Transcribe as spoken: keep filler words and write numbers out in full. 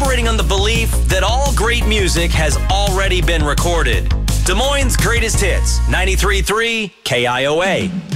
operating on the belief that all great music has already been recorded. Des Moines' greatest hits, ninety-three point three K I O A.